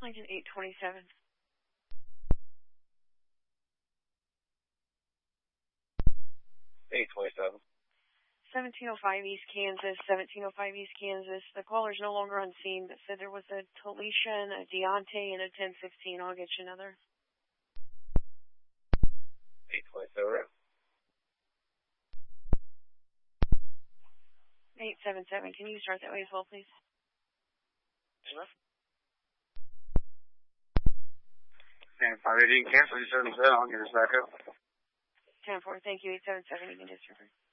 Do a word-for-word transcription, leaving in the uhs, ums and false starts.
Lincoln eight twenty-seven. eight twenty-seven. seventeen oh five East Kansas, seventeen oh five East Kansas. The caller's no longer on scene, but said there was a Talisha and a Deontay and a ten fifteen. I'll get you another. eight twenty-seven. eight seven seven. Can you start that way as well, please? Sure. And five eighteen cancel, you seven seven, I'll get us back up. ten four, thank you. eight seven seven, you can disregard.